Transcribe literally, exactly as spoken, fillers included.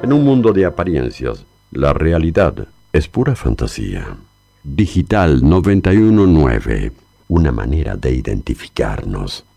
En un mundo de apariencias, la realidad es pura fantasía. Digital noventa y uno punto nueve, una manera de identificarnos.